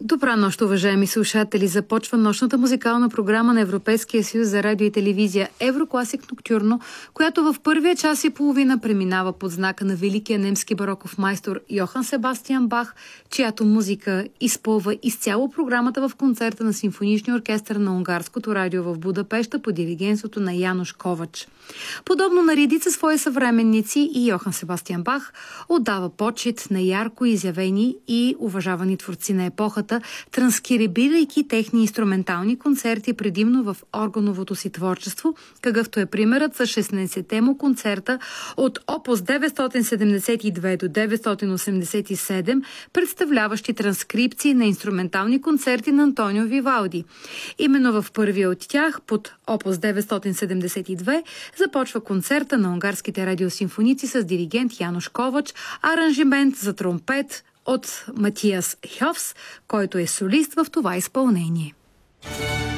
Добра нощ, уважаеми слушатели! Започва нощната музикална програма на Европейския съюз за радио и телевизия Еврокласик Ноктюрно, която в първия час и половина преминава под знака на великия немски бароков майстор Йохан Себастиан Бах, чиято музика изпълва изцяло програмата в концерта на симфоничния оркестър на Унгарското радио в Будапеща под диригентството на Януш Ковач. Подобно на редица свои съвременници, и Йохан Себастиан Бах отдава почит на ярко изявени и уважавани творци на епохата, транскрибирайки техни инструментални концерти предимно в органовото си творчество, какъвто е примерът с 16-те му концерта от опус 972 до 987, представляващи транскрипции на инструментални концерти на Антонио Вивалди. Именно в първия от тях, под опус 972, започва концерта на унгарските радиосимфоници с диригент Януш Ковач, аранжимент за тромпет от Матиас Хьовс, който е солист в това изпълнение.